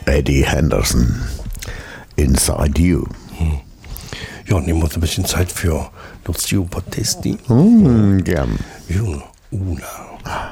Eddie Henderson, Inside You. Ja, nehmen wir uns ein bisschen Zeit für Lucio Battisti. Gern. Ja, Una.